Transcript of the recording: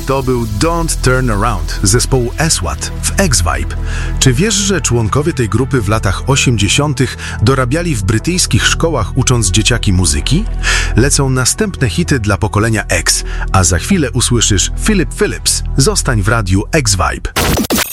To był Don't Turn Around zespołu SWAT w X-Vibe. Czy wiesz, że członkowie tej grupy w latach 80. dorabiali w brytyjskich szkołach, ucząc dzieciaki muzyki? Lecą następne hity dla pokolenia X, a za chwilę usłyszysz Philip Phillips. Zostań w radiu X-Vibe.